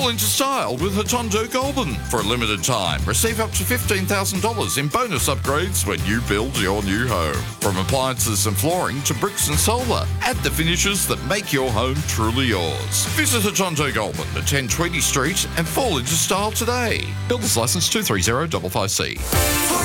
Fall into style with Hotondo Goulburn. For a limited time, receive up to $15,000 in bonus upgrades when you build your new home. From appliances and flooring to bricks and solar, add the finishes that make your home truly yours. Visit Hotondo Goulburn at 1020 Street and fall into style today. Builder's license 230556C.